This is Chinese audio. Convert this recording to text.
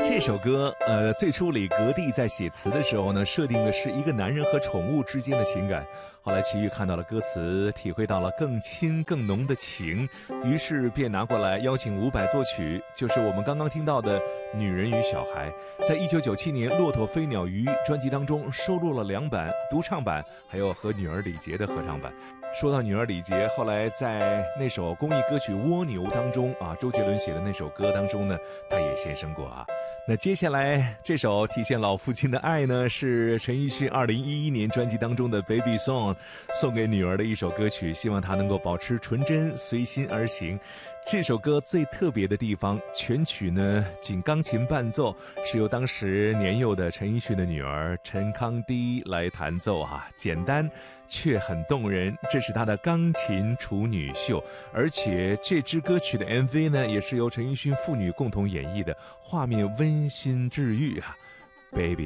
这首歌，最初李格弟在写词的时候呢，设定的是一个男人和宠物之间的情感。后来齐豫看到了歌词，体会到了更亲更浓的情，于是便拿过来邀请伍佰作曲，就是我们刚刚听到的《女人与小孩》。在1997年《骆驼飞鸟鱼》专辑当中收录了2版，独唱版还有和女儿李杰的合唱版。说到女儿李杰，后来在那首公益歌曲《蜗牛》当中啊，周杰伦写的那首歌当中呢，他也现身过啊。那接下来这首体现老父亲的爱呢，是陈奕迅2011年专辑当中的 Baby Song， 送给女儿的一首歌曲，希望她能够保持纯真，随心而行。这首歌最特别的地方，全曲呢仅钢琴伴奏，是由当时年幼的陈奕迅的女儿陈康迪来弹奏啊，简单却很动人，这是她的钢琴处女秀。而且这支歌曲的 MV 呢，也是由陈奕迅父女共同演绎的，画面温馨治愈啊 ，Baby。